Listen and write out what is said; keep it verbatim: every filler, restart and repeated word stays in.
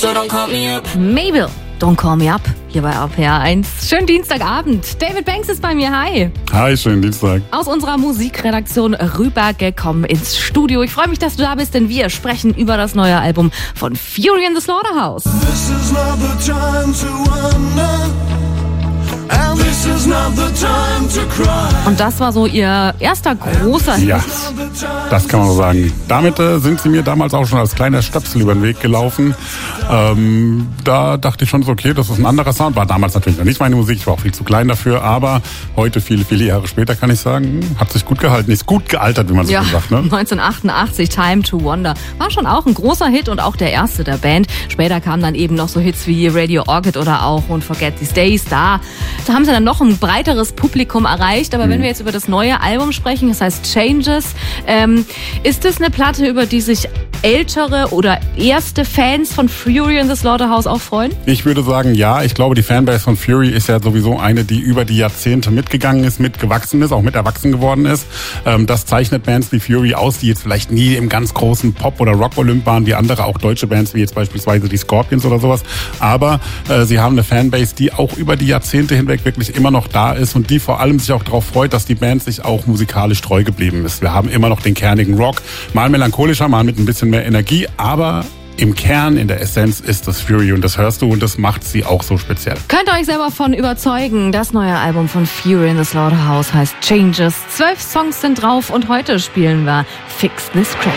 so don't call me up. Mabel, don't call me up, hier bei R P R eins. Schönen Dienstagabend. David Banks ist bei mir, hi. Hi, schönen Dienstag. Aus unserer Musikredaktion rübergekommen ins Studio. Ich freue mich, dass du da bist, denn wir sprechen über das neue Album von Fury in the Slaughterhouse. This is not the time to wonder, and this is not the time to cry. Und das war so ihr erster großer Hit. Ja, das kann man so sagen. Damit äh, sind sie mir damals auch schon als kleiner Stöpsel über den Weg gelaufen. Ähm, da dachte ich schon so, okay, das ist ein anderer Sound. War damals natürlich noch nicht meine Musik, ich war auch viel zu klein dafür. Aber heute, viele, viele Jahre später, kann ich sagen, hat sich gut gehalten. Ist gut gealtert, wie man so Ja, schön sagt. Ne? neunzehnhundertachtundachtzig, Time to Wonder. War schon auch ein großer Hit und auch der erste der Band. Später kamen dann eben noch so Hits wie Radio Orchid oder auch Won't Forget These Days. Da, da haben sie dann noch ein breiteres Publikum erreicht. Aber mhm. wenn wir jetzt über das neue Album sprechen, das heißt Changes, ähm, ist das eine Platte, über die sich ältere oder erste Fans von Fury in the Slaughterhouse auch freuen? Ich würde sagen, ja. Ich glaube, die Fanbase von Fury ist ja sowieso eine, die über die Jahrzehnte mitgegangen ist, mitgewachsen ist, auch mit erwachsen geworden ist. Ähm, das zeichnet Bands wie Fury aus, die jetzt vielleicht nie im ganz großen Pop- oder Rock-Olymp waren, wie andere, auch deutsche Bands, wie jetzt beispielsweise die Scorpions oder sowas. Aber äh, sie haben eine Fanbase, die auch über die Jahrzehnte hinweg wirklich immer noch da ist und die vor allem sich auch darauf freut, dass die Band sich auch musikalisch treu geblieben ist. Wir haben immer noch den kernigen Rock, mal melancholischer, mal mit ein bisschen mehr Energie, aber im Kern, in der Essenz ist das Fury und das hörst du und das macht sie auch so speziell. Könnt ihr euch selber von überzeugen. Das neue Album von Fury in the Slaughterhouse heißt Changes. Zwölf Songs sind drauf und heute spielen wir Fix This Crash.